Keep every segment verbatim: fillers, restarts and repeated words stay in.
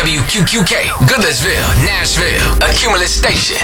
W Q Q K, Goodlettsville, Nashville, a Cumulus station.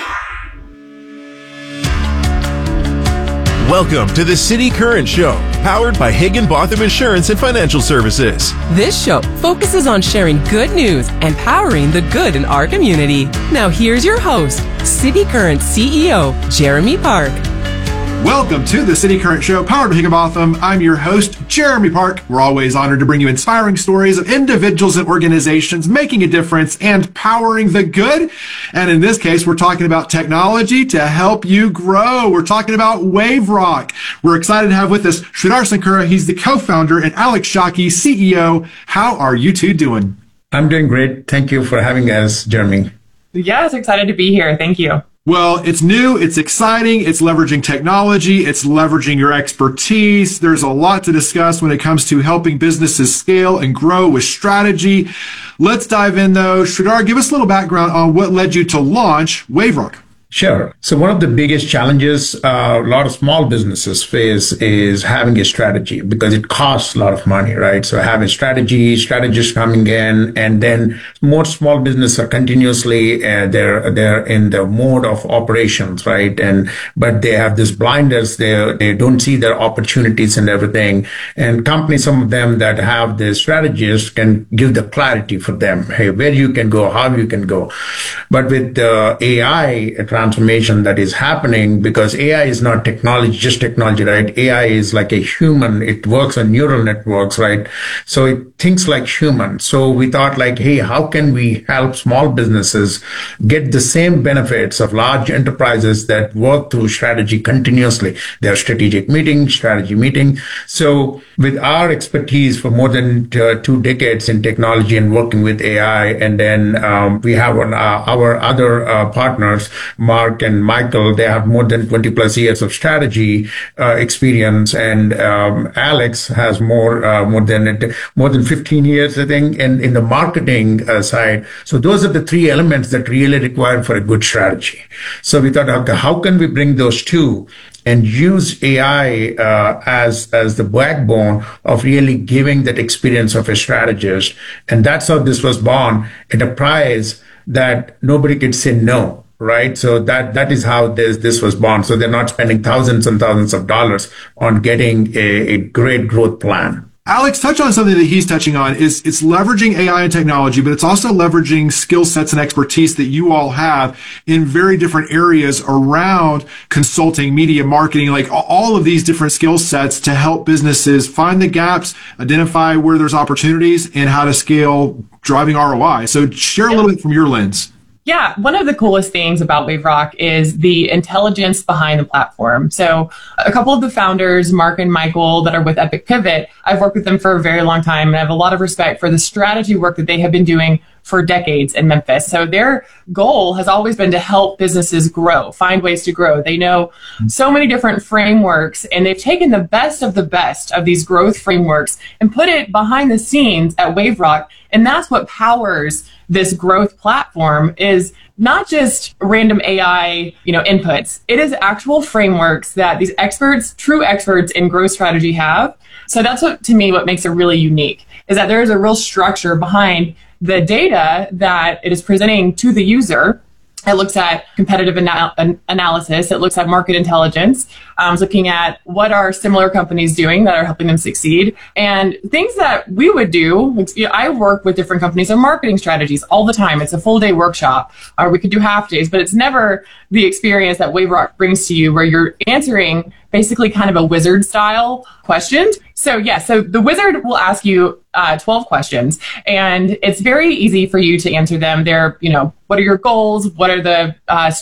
Welcome to the City Current Show, powered by Higginbotham Insurance and Financial Services. This show focuses on sharing good news and powering the good in our community. Now here's your host, City Current C E O, Jeremy Park. Welcome to the City Current Show, powered by Higginbotham. I'm your host, Jeremy Park. We're always honored to bring you inspiring stories of individuals and organizations making a difference and powering the good. And in this case, we're talking about technology to help you grow. We're talking about WaveRock. We're excited to have with us Sridhar Sankura. He's the co-founder, and Alex Shockey, C E O. How are you two doing? I'm doing great. Thank you for having us, Jeremy. Yes, excited to be here. Thank you. Well, it's new, it's exciting, it's leveraging technology, it's leveraging your expertise. There's a lot to discuss when it comes to helping businesses scale and grow with strategy. Let's dive in though. Sridhar, give us a little background on what led you to launch WaveRock. Sure. So one of the biggest challenges uh, a lot of small businesses face is having a strategy, because it costs a lot of money, right? So having strategy, strategists coming in, and then more small businesses are continuously uh, they're they're in the mode of operations, right? And but they have this blinders. They they don't see their opportunities and everything. And companies, some of them that have the strategists, can give the clarity for them. Hey, where you can go, how you can go. But with the A I transformation that is happening, because A I is not technology, just technology, right? A I is like a human. It works on neural networks, right? So it thinks like human. So we thought like, hey, how can we help small businesses get the same benefits of large enterprises that work through strategy continuously? Their strategic meeting, strategy meeting. So with our expertise for more than uh, two decades in technology and working with A I, and then um, we have on, uh, our other uh, partners, Mark and Michael, they have more than twenty plus years of strategy uh, experience, and um, Alex has more uh, more than more than fifteen years, I think, in in the marketing uh, side. So those are the three elements that really required for a good strategy. So we thought, okay, how can we bring those two and use A I uh, as as the backbone of really giving that experience of a strategist? And that's how this was born, at a price that nobody could say no. Right. So that that is how this this was born. So they're not spending thousands and thousands of dollars on getting a, a great growth plan. Alex, touch on something that he's touching on is it's leveraging A I and technology, but it's also leveraging skill sets and expertise that you all have in very different areas around consulting, media marketing, like all of these different skill sets to help businesses find the gaps, identify where there's opportunities, and how to scale driving R O I. So share a little bit from your lens. Yeah, one of the coolest things about WaveRock is the intelligence behind the platform. So a couple of the founders, Mark and Michael, that are with Epic Pivot, I've worked with them for a very long time, and I have a lot of respect for the strategy work that they have been doing for decades in Memphis. So their goal has always been to help businesses grow, find ways to grow. They know so many different frameworks, and they've taken the best of the best of these growth frameworks and put it behind the scenes at WaveRock. And that's what powers this growth platform, is not just random A I, you know, inputs. It is actual frameworks that these experts, true experts in growth strategy have. So that's what, to me, what makes it really unique, is that there is a real structure behind the data that it is presenting to the user. It looks at competitive anal- an- analysis. It looks at market intelligence. Um, it's looking at what are similar companies doing that are helping them succeed, and things that we would do. You know, I work with different companies on marketing strategies all the time. It's a full day workshop, or we could do half days, but it's never the experience that WaveRock brings to you, where you're answering basically kind of a wizard style question. So yeah, so the wizard will ask you uh, twelve questions, and it's very easy for you to answer them. They're, you know, what are your goals? What are the uh,